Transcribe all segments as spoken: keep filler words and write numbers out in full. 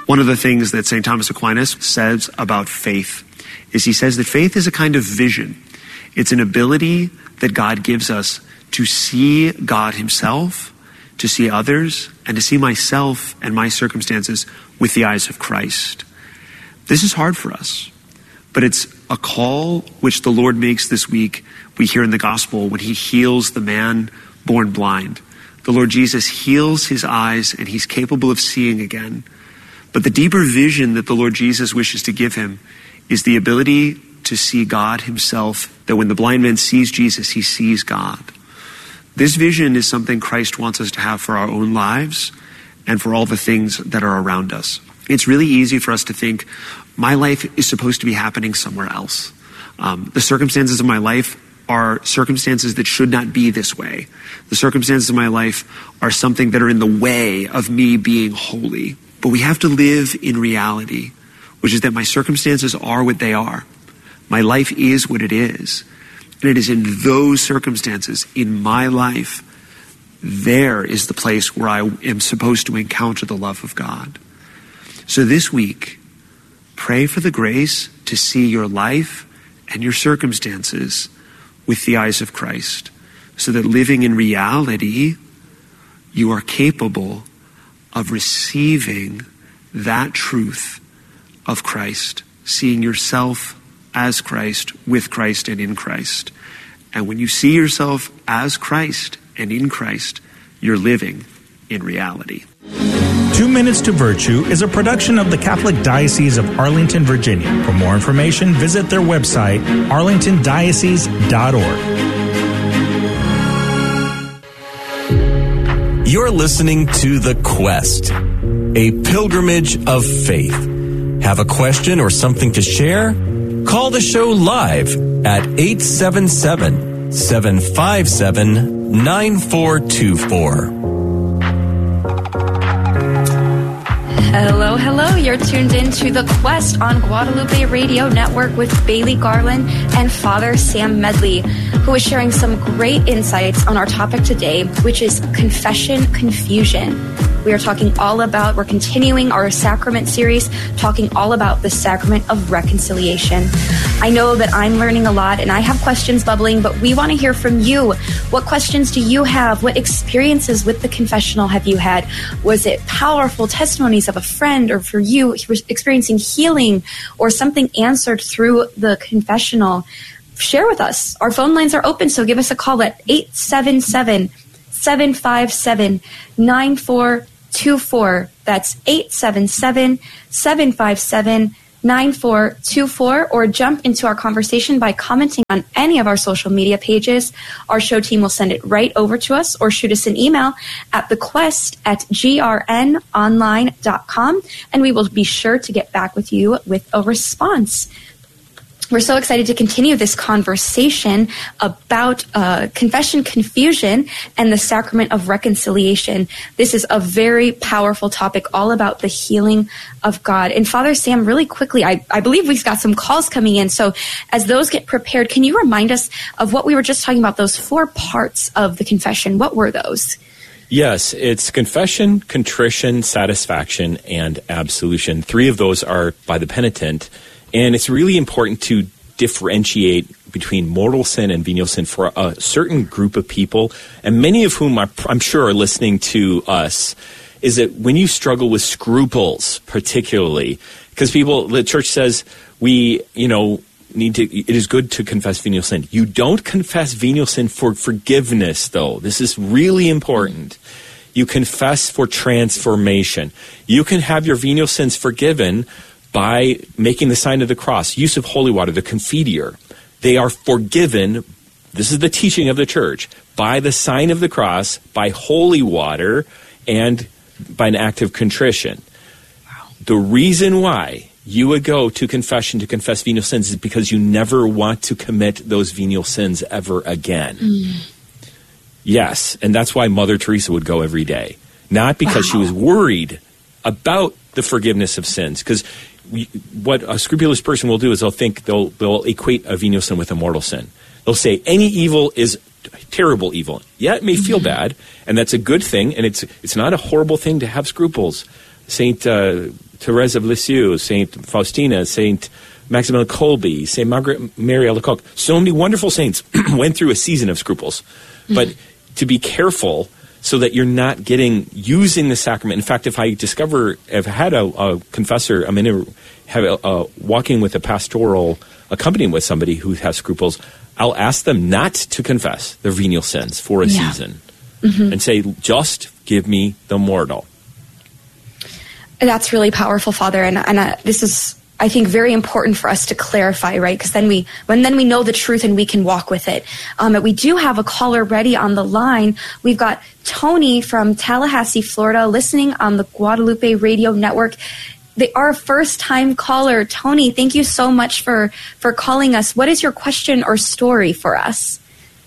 One of the things that Saint Thomas Aquinas says about faith is he says that faith is a kind of vision. It's an ability that God gives us to see God himself, to see others, and to see myself and my circumstances with the eyes of Christ. This is hard for us, but it's a call which the Lord makes this week. We hear in the gospel when he heals the man born blind. The Lord Jesus heals his eyes and he's capable of seeing again. But the deeper vision that the Lord Jesus wishes to give him is the ability to see God himself, that when the blind man sees Jesus, he sees God. This vision is something Christ wants us to have for our own lives and for all the things that are around us. It's really easy for us to think, my life is supposed to be happening somewhere else. Um, the circumstances of my life are circumstances that should not be this way. The circumstances of my life are something that are in the way of me being holy. But we have to live in reality, which is that my circumstances are what they are. My life is what it is. And it is in those circumstances, in my life, there is the place where I am supposed to encounter the love of God. So this week, pray for the grace to see your life and your circumstances with the eyes of Christ, so that living in reality, you are capable of receiving that truth of Christ, seeing yourself as Christ, with Christ, and in Christ. And when you see yourself as Christ and in Christ, you're living in reality. Two Minutes to Virtue is a production of the Catholic Diocese of Arlington, Virginia. For more information, visit their website, arlington diocese dot org. You're listening to The Quest, a pilgrimage of faith. Have a question or something to share? Call the show live at eight seven seven, seven five seven, nine four two four. Hello, hello. You're tuned in to The Quest on Guadalupe Radio Network with Bailey Garland and Father Sam Medley, who is sharing some great insights on our topic today, which is confession confusion. We are talking all about, we're continuing our sacrament series, talking all about the sacrament of reconciliation. I know that I'm learning a lot and I have questions bubbling, but we want to hear from you. What questions do you have? What experiences with the confessional have you had? Was it powerful testimonies of a friend, or for you experiencing healing or something answered through the confessional? Share with us. Our phone lines are open, so give us a call at eight seven seven, seven five seven, nine four two four. That's eight seven seven, seven five seven, nine four two four, or jump into our conversation by commenting on any of our social media pages. Our show team will send it right over to us, or shoot us an email at thequest at g r n online dot com, and we will be sure to get back with you with a response. We're so excited to continue this conversation about uh, confession confusion and the sacrament of reconciliation. This is a very powerful topic, all about the healing of God. And Father Sam, really quickly, I, I believe we've got some calls coming in. So as those get prepared, can you remind us of what we were just talking about, those four parts of the confession? What were those? Yes, it's confession, contrition, satisfaction, and absolution. Three of those are by the penitent. And it's really important to differentiate between mortal sin and venial sin for a certain group of people, and many of whom are, I'm sure are listening to us, is that when you struggle with scruples particularly, because people, the church says we, you know, need to, it is good to confess venial sin. You don't confess venial sin for forgiveness, though. This is really important. You confess for transformation. You can have your venial sins forgiven by making the sign of the cross, use of holy water, the confiteor. They are forgiven, this is the teaching of the church, by the sign of the cross, by holy water, and by an act of contrition. Wow. The reason why you would go to confession to confess venial sins is because you never want to commit those venial sins ever again. Mm. Yes, and that's why Mother Teresa would go every day. Not because wow. she was worried about the forgiveness of sins, because what a scrupulous person will do is they'll think they'll they'll equate a venial sin with a mortal sin. They'll say any evil is terrible evil. Yeah, it may mm-hmm. feel bad, and that's a good thing, and it's it's not a horrible thing to have scruples. Saint uh, Therese of Lisieux, Saint Faustina, Saint Maximilian Kolbe, Saint Margaret Mary Alacoque. So many wonderful saints went through a season of scruples. Mm-hmm. But to be careful so that you're not getting, using the sacrament. In fact, if I discover, I've had a, a confessor, I'm in a, have a, a, walking with a pastoral, accompanying with somebody who has scruples, I'll ask them not to confess their venial sins for a yeah. season. Mm-hmm. And say, just give me the mortal. That's really powerful, Father. And, and uh, this is, I think, very important for us to clarify, right? Because then we, when then we know the truth and we can walk with it. Um, but we do have a caller ready on the line. We've got Tony from Tallahassee, Florida, listening on the Guadalupe Radio Network. They are a first-time caller. Tony, thank you so much for, for calling us. What is your question or story for us?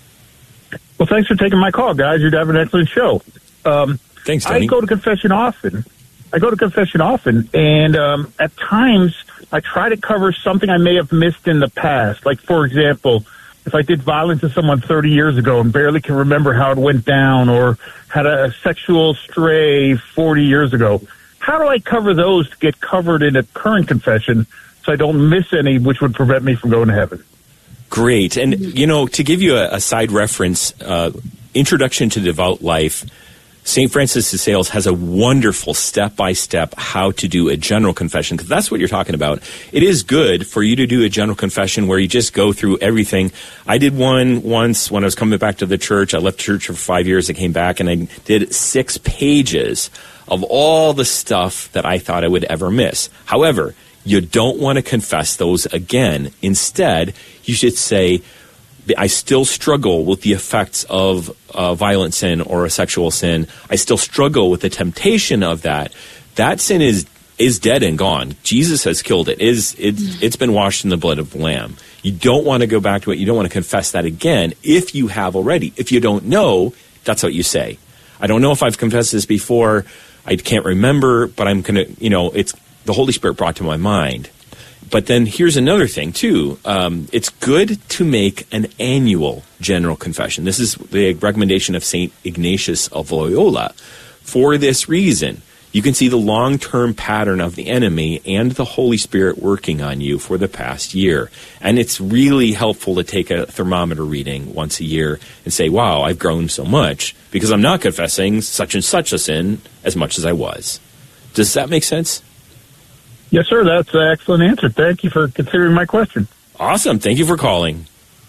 Well, thanks for taking my call, guys. You're having an excellent show. Um, thanks, Tony. I go to confession often. I go to confession often, and um, at times I try to cover something I may have missed in the past. Like, for example, if I did violence to someone thirty years ago and barely can remember how it went down, or had a, a sexual stray forty years ago, how do I cover those to get covered in a current confession so I don't miss any, which would prevent me from going to heaven? Great. And, you know, to give you a, a side reference, uh, Introduction to Devout Life, Saint Francis de Sales has a wonderful step-by-step how to do a general confession, because that's what you're talking about. It is good for you to do a general confession where you just go through everything. I did one once when I was coming back to the church. I left church for five years. I came back, and I did six pages of all the stuff that I thought I would ever miss. However, you don't want to confess those again. Instead, you should say, I still struggle with the effects of a violent sin or a sexual sin. I still struggle with the temptation of that. That sin is is dead and gone. Jesus has killed it. It is it's, it's been washed in the blood of the Lamb. You don't want to go back to it. You don't want to confess that again if you have already. If you don't know, that's what you say. I don't know if I've confessed this before. I can't remember, but I'm going to, you know, it's the Holy Spirit brought to my mind. But then here's another thing, too. Um, it's good to make an annual general confession. This is the recommendation of Saint Ignatius of Loyola. For this reason, you can see the long-term pattern of the enemy and the Holy Spirit working on you for the past year. And it's really helpful to take a thermometer reading once a year and say, wow, I've grown so much because I'm not confessing such and such a sin as much as I was. Does that make sense? Yes, sir. That's an excellent answer. Thank you for considering my question. Awesome. Thank you for calling.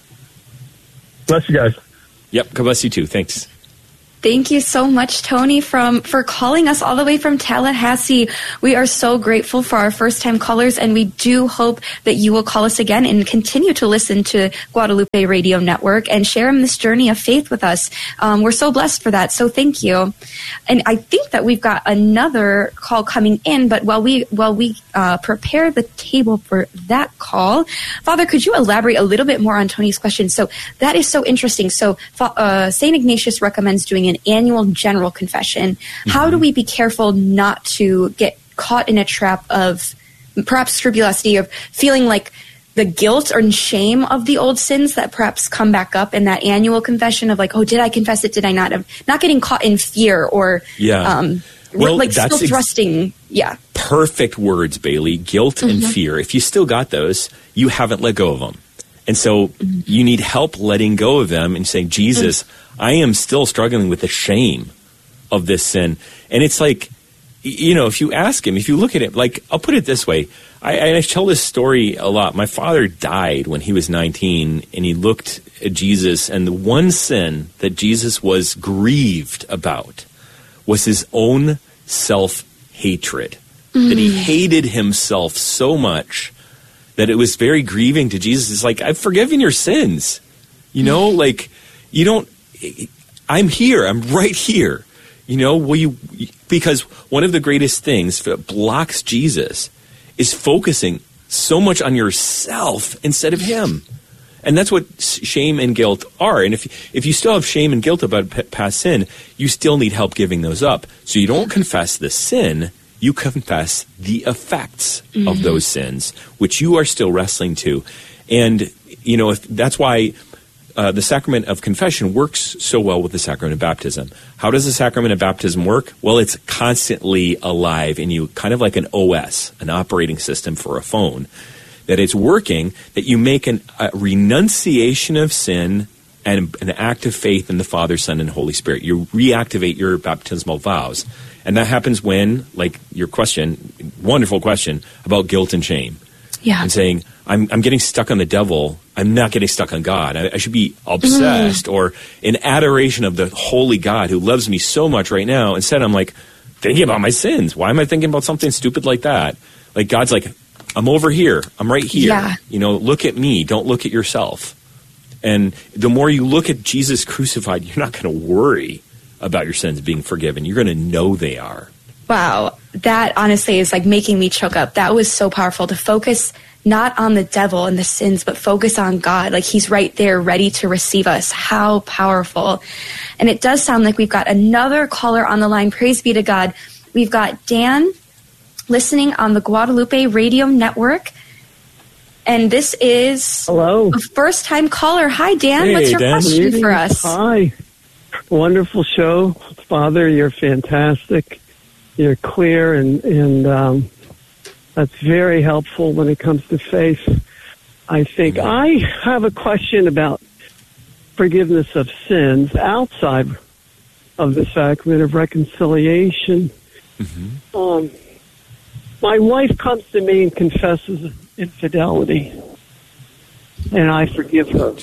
Bless you guys. Yep. God bless you too. Thanks. Thank you so much, Tony, from for calling us all the way from Tallahassee. We are so grateful for our first-time callers, and we do hope that you will call us again and continue to listen to Guadalupe Radio Network and share in this journey of faith with us. Um, we're so blessed for that, so thank you. And I think that we've got another call coming in, but while we while we uh, prepare the table for that call, Father, could you elaborate a little bit more on Tony's question? So that is so interesting. So uh, Saint Ignatius recommends doing an annual general confession. Mm-hmm. How do we be careful not to get caught in a trap of perhaps scrupulosity, of feeling like the guilt or shame of the old sins that perhaps come back up in that annual confession of like, oh, did I confess it? Did I not? Of not getting caught in fear or yeah. um, well, like that's still thrusting. Ex- yeah. Perfect words, Bailey. Guilt mm-hmm. and fear. If you still got those, you haven't let go of them. And so mm-hmm. you need help letting go of them and saying, Jesus, mm-hmm. I am still struggling with the shame of this sin. And it's like, you know, if you ask him, if you look at it, like, I'll put it this way. I, I tell this story a lot. My father died when he was nineteen, and he looked at Jesus, and the one sin that Jesus was grieved about was his own self-hatred, mm-hmm. that he hated himself so much that it was very grieving to Jesus. It's like, I've forgiven your sins. You know, like, you don't, I'm here. I'm right here. You know, will you, because one of the greatest things that blocks Jesus is focusing so much on yourself instead of him. And that's what shame and guilt are. And if if you still have shame and guilt about past sin, you still need help giving those up. So you don't confess the sin, you confess the effects mm-hmm. of those sins, which you are still wrestling to. And, you know, if, that's why uh, the sacrament of confession works so well with the sacrament of baptism. How does the sacrament of baptism work? Well, it's constantly alive in you, kind of like an O S, an operating system for a phone, that it's working, that you make an, a renunciation of sin and an act of faith in the Father, Son, and Holy Spirit. You reactivate your baptismal vows. And that happens when, like your question, wonderful question, about guilt and shame. Yeah. And saying, I'm, I'm getting stuck on the devil. I'm not getting stuck on God. I, I should be obsessed mm. or in adoration of the holy God who loves me so much right now. Instead, I'm like thinking about my sins. Why am I thinking about something stupid like that? Like God's like, I'm over here. I'm right here. Yeah. You know, look at me. Don't look at yourself. And the more you look at Jesus crucified, you're not going to worry about your sins being forgiven. You're going to know they are. Wow. That honestly is like making me choke up. That was so powerful to focus not on the devil and the sins, but focus on God. Like he's right there ready to receive us. How powerful. And it does sound like we've got another caller on the line. Praise be to God. We've got Dan listening on the Guadalupe Radio Network. And this is Hello. a first-time caller. Hi, Dan. Hey, What's your Dan. question for us? Hi. Wonderful show. Father, you're fantastic. You're clear, and, and um, that's very helpful when it comes to faith. I think mm-hmm. I have a question about forgiveness of sins outside of the sacrament of reconciliation. Mm-hmm. Um, my wife comes to me and confesses infidelity, and I forgive her.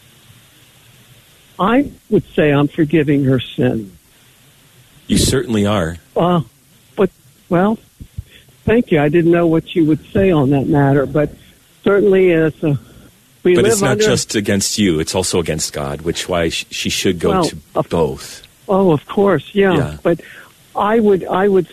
I would say I'm forgiving her sin. You certainly are. Uh, but, well, thank you. I didn't know what you would say on that matter, but certainly as a, we But live it's not under, just against you. It's also against God, which why sh- she should go well, to of, both. Oh, of course, yeah. yeah. But I would, I would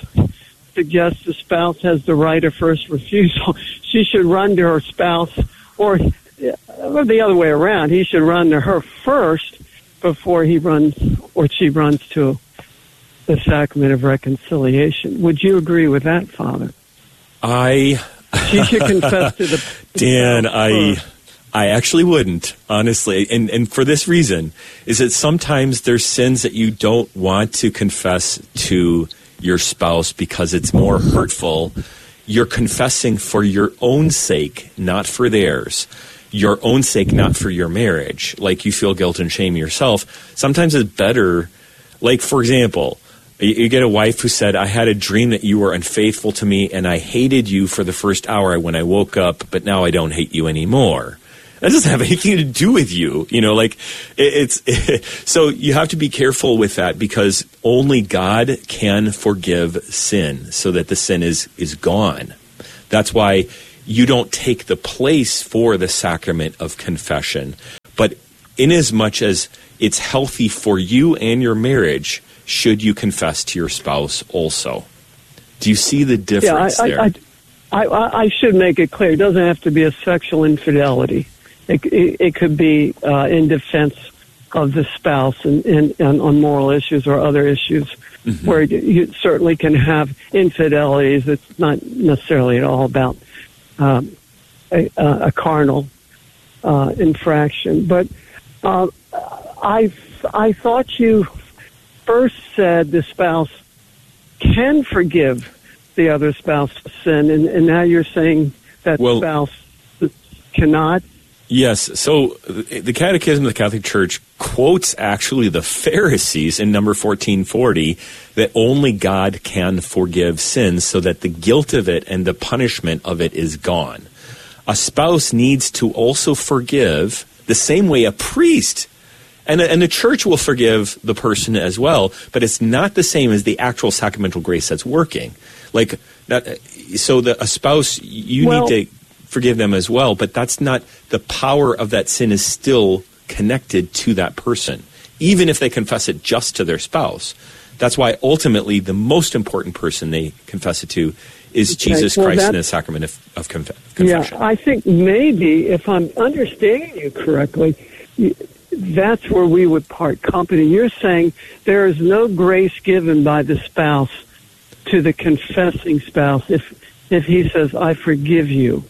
suggest the spouse has the right of first refusal. She should run to her spouse, or, or the other way around. He should run to her first before he runs or she runs to the sacrament of reconciliation. Would you agree with that, Father? I... She should confess to the... Dan, I... I actually wouldn't, honestly, and and for this reason, is that sometimes there's sins that you don't want to confess to your spouse because it's more hurtful. You're confessing for your own sake, not for theirs. Your own sake, not for your marriage. Like you feel guilt and shame yourself. Sometimes it's better, like for example, you get a wife who said, I had a dream that you were unfaithful to me and I hated you for the first hour when I woke up, but now I don't hate you anymore. That doesn't have anything to do with you, you know, like it, it's, it, so you have to be careful with that because only God can forgive sin so that the sin is, is gone. That's why you don't take the place for the sacrament of confession, but inasmuch as it's healthy for you and your marriage, should you confess to your spouse also? Do you see the difference yeah, I, there? I, I, I, I should make it clear. It doesn't have to be a sexual infidelity. It, it, it could be uh, in defense of the spouse and, and, and on moral issues or other issues mm-hmm. where you certainly can have infidelities. It's not necessarily at all about um, a, a carnal uh, infraction. But uh, I, I thought you first said the spouse can forgive the other spouse's sin, and, and now you're saying that well, spouse cannot. Yes. So the Catechism of the Catholic Church quotes actually the Pharisees in number fourteen forty that only God can forgive sins so that the guilt of it and the punishment of it is gone. A spouse needs to also forgive the same way a priest and, and the church will forgive the person as well, but it's not the same as the actual sacramental grace that's working. Like, that, so the, a spouse, you well, need to forgive them as well, but that's not, the power of that sin is still connected to that person, even if they confess it just to their spouse. That's why ultimately the most important person they confess it to is okay, Jesus well, Christ in the sacrament of, of conf- confession. Yeah, I think maybe, if I'm understanding you correctly, that's where we would part company. You're saying there is no grace given by the spouse to the confessing spouse if if he says, I forgive you.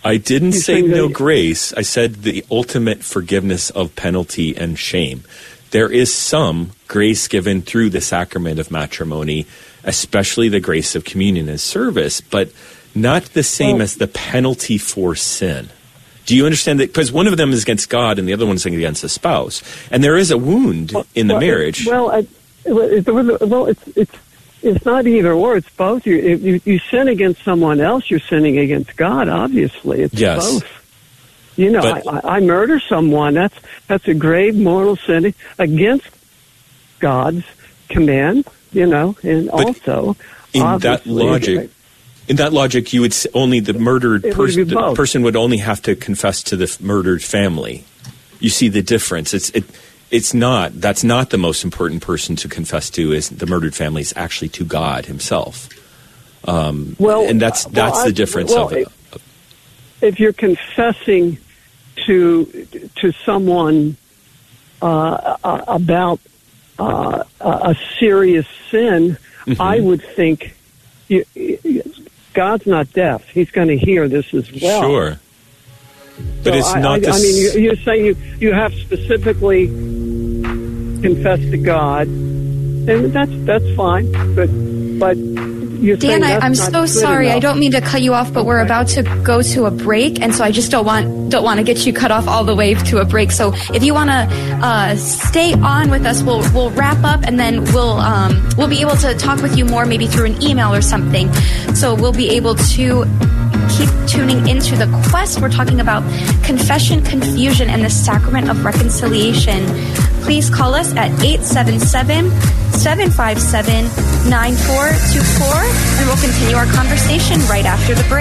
I didn't You say think no that- grace. I said the ultimate forgiveness of penalty and shame. There is some grace given through the sacrament of matrimony, especially the grace of communion as service, but not the same Well- as the penalty for sin. Do you understand that? Because one of them is against God and the other one is against the spouse. And there is a wound in the well, marriage. Well, I, it, well, it's it's it's not either or. It's both. You, if you you sin against someone else, you're sinning against God. Obviously, it's Yes. both. You know, But- I, I, I murder someone. That's that's a grave mortal sin against God's command. You know, and But also in that obviously, logic, in that logic, you would s- only the murdered It would person. be The both. person would only have to confess to the f- murdered family. You see the difference. It's it. It's not. That's not the most important person to confess to. Is the murdered family is actually to God Himself. Um, Well, and that's well, that's I- the difference well, of it. if you're confessing to to someone uh, uh, about uh, a serious sin, Mm-hmm. I would think you, you, God's not deaf; He's going to hear this as well. Sure, but So it's I, not. I, the I mean, you, s- you're saying you you have specifically confessed to God, and that's that's fine. But but you're saying Dan, I, that's I'm not so good sorry. enough. I don't mean to cut you off, but we're about to go to a break, and so I just don't want don't want to get you cut off all the way to a break. So if you want to uh, stay on with us, we'll we'll wrap up, and then we'll um, we'll be able to talk with you more, maybe through an email or something. So we'll be able to keep tuning into The Quest. We're talking about confession, confusion, and the sacrament of reconciliation. Please call us at eight seven seven, seven five seven, nine four two four, and we'll continue our conversation right after the break.